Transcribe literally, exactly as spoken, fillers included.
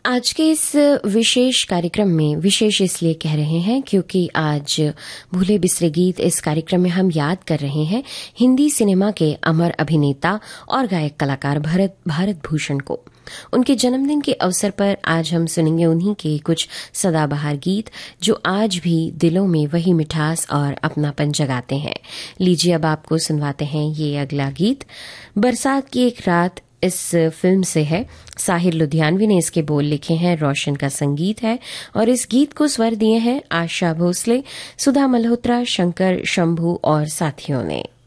आज के इस विशेष कार्यक्रम में विशेष इसलिए कह रहे हैं क्योंकि आज भूले बिसरे गीत इस कार्यक्रम में हम याद कर रहे हैं हिंदी सिनेमा के अमर अभिनेता और गायक कलाकार भरत भारत भूषण को। उनके जन्मदिन के अवसर पर आज हम सुनेंगे उन्हीं के कुछ सदाबहार गीत जो आज भी दिलों में वही मिठास और अपनापन जगाते हैं। लीजिए अब आपको सुनवाते हैं ये अगला गीत। बरसात की एक रात इस फिल्म से है। साहिर लुधियानवी ने इसके बोल लिखे हैं, रोशन का संगीत है और इस गीत को स्वर दिए हैं आशा भोसले, सुधा मल्होत्रा, शंकर शंभू और साथियों ने।